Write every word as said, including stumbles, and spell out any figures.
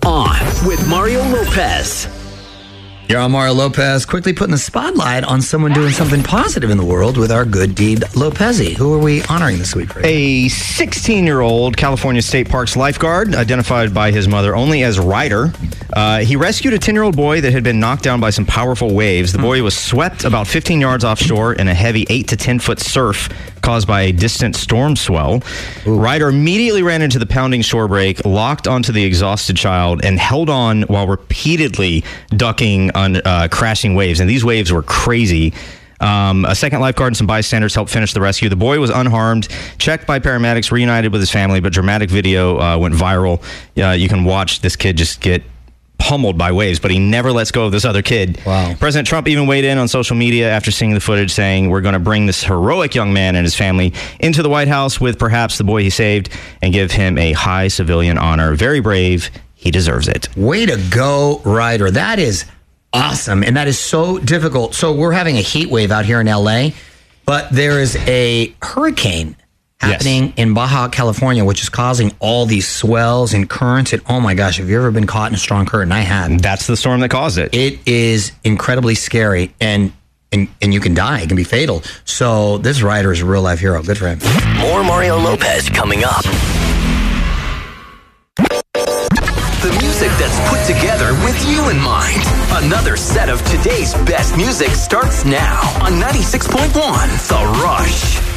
On with Mario Lopez. You're on Mario Lopez, quickly putting the spotlight on someone doing something positive in the world with our good deed, Lopezi. Who are we honoring this week, Ray? A sixteen-year-old California State Parks lifeguard, identified by his mother only as Ryder. Uh, he rescued a ten-year-old boy that had been knocked down by some powerful waves. The boy was swept about fifteen yards offshore in a heavy eight to ten foot surf caused by a distant storm swell. Ooh. Ryder immediately ran into the pounding shore break, locked onto the exhausted child, and held on while repeatedly ducking on uh, crashing waves. And these waves were crazy. Um, a second lifeguard and some bystanders helped finish the rescue. The boy was unharmed, checked by paramedics, reunited with his family, but dramatic video uh, went viral. Uh, you can watch this kid just get pummeled by waves, but he never lets go of this other kid. Wow. President Trump even weighed in on social media after seeing the footage, saying, "We're going to bring this heroic young man and his family into the White House with perhaps the boy he saved and give him a high civilian honor. Very brave. He deserves it." Way to go, Ryder. That is awesome, and that is so difficult. So we're having a heat wave out here in L A, but there is a hurricane happening yes. in Baja California, which is causing all these swells and currents. And oh my gosh, have you ever been caught in a strong current? I have. That's the storm that caused it. It is incredibly scary, and and, and you can die. It can be fatal. So this Ryder is a real life hero. Good for him. More Mario Lopez coming up. The music that's put together with you in mind. Another set of today's best music starts now on ninety-six point one The Rush.